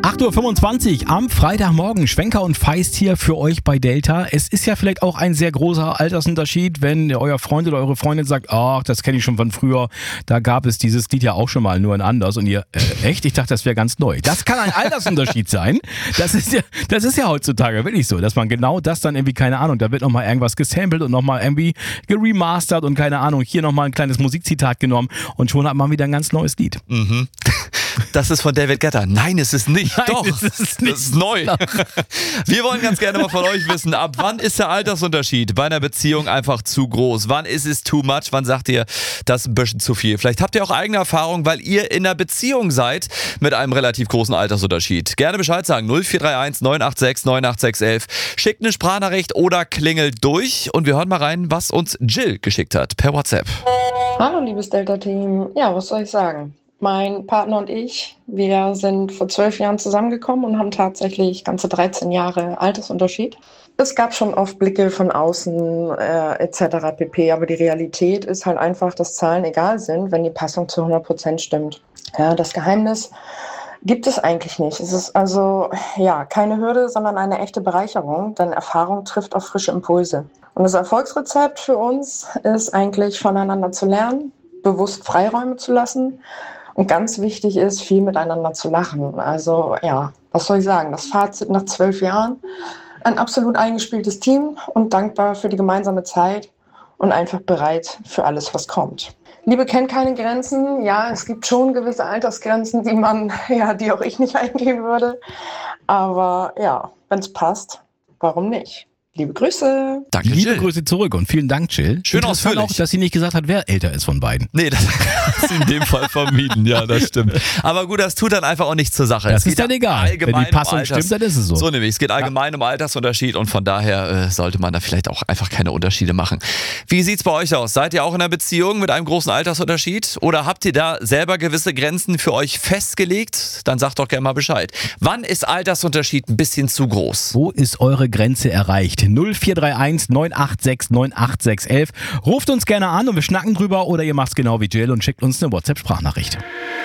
8:25 Uhr am Freitagmorgen. Schwenker und Feist hier für euch bei Delta. Es ist ja vielleicht auch ein sehr großer Altersunterschied, wenn euer Freund oder eure Freundin sagt, ach, das kenne ich schon von früher. Da gab es dieses Lied ja auch schon mal, nur in anders. Und ihr, echt? Ich dachte, das wäre ganz neu. Das kann ein Altersunterschied sein. Das ist ja heutzutage wirklich so, dass man genau das dann irgendwie, keine Ahnung, da wird nochmal irgendwas gesampelt und nochmal irgendwie geremastert und keine Ahnung, hier nochmal ein kleines Musikzitat genommen und schon hat man wieder ein ganz neues Lied. Mhm. Das ist von David Guetta. Nein, es ist nicht. Nein, Doch, es ist nicht. Das ist neu. Wir wollen ganz gerne mal von euch wissen, ab wann ist der Altersunterschied bei einer Beziehung einfach zu groß? Wann ist es too much? Wann sagt ihr, das ist ein bisschen zu viel? Vielleicht habt ihr auch eigene Erfahrungen, weil ihr in einer Beziehung seid mit einem relativ großen Altersunterschied. Gerne Bescheid sagen. 0431 986 98611. Schickt eine Sprachnachricht oder klingelt durch und wir hören mal rein, was uns Jill geschickt hat per WhatsApp. Hallo liebes Delta-Team. Ja, was soll ich sagen? Mein Partner und ich, wir sind vor 12 Jahren zusammengekommen und haben tatsächlich ganze 13 Jahre Altersunterschied. Es gab schon oft Blicke von außen etc. pp. Aber die Realität ist halt einfach, dass Zahlen egal sind, wenn die Passung zu 100% stimmt. Ja, das Geheimnis gibt es eigentlich nicht. Es ist also keine Hürde, sondern eine echte Bereicherung, denn Erfahrung trifft auf frische Impulse. Und das Erfolgsrezept für uns ist eigentlich voneinander zu lernen, bewusst Freiräume zu lassen. Und ganz wichtig ist, viel miteinander zu lachen. Also was soll ich sagen? Das Fazit nach 12 Jahren. Ein absolut eingespieltes Team und dankbar für die gemeinsame Zeit und einfach bereit für alles, was kommt. Liebe kennt keine Grenzen. Ja, es gibt schon gewisse Altersgrenzen, die auch ich nicht eingehen würde. Aber wenn es passt, warum nicht? Liebe Grüße. Danke, Liebe Jill. Grüße zurück und vielen Dank, Jill. Schön Interessant ausführlich. auch, dass sie nicht gesagt hat, wer älter ist von beiden. Nee, das ist in dem Fall vermieden. Ja, das stimmt. Aber gut, das tut dann einfach auch nichts zur Sache. Das Es geht ist dann ja egal. Wenn allgemein die Passung um stimmt, dann ist es so. So nämlich. Es geht allgemein um Altersunterschied und von daher sollte man da vielleicht auch einfach keine Unterschiede machen. Wie sieht's bei euch aus? Seid ihr auch in einer Beziehung mit einem großen Altersunterschied? Oder habt ihr da selber gewisse Grenzen für euch festgelegt? Dann sagt doch gerne mal Bescheid. Wann ist Altersunterschied ein bisschen zu groß? Wo ist eure Grenze erreicht? 0431 986 98611. Ruft uns gerne an und wir schnacken drüber oder ihr macht's genau wie Jill und schickt uns eine WhatsApp-Sprachnachricht.